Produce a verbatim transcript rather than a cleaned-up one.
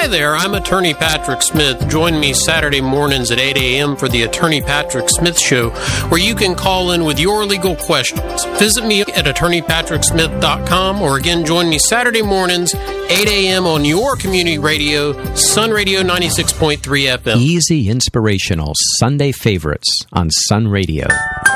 Hi there, I'm Attorney Patrick Smith. Join me Saturday mornings at eight a.m. for the Attorney Patrick Smith Show, where you can call in with your legal questions. Visit me at attorney patrick smith dot com, or again, join me Saturday mornings, eight a.m. on your community radio, Sun Radio ninety-six point three F M. Easy, inspirational Sunday favorites on Sun Radio.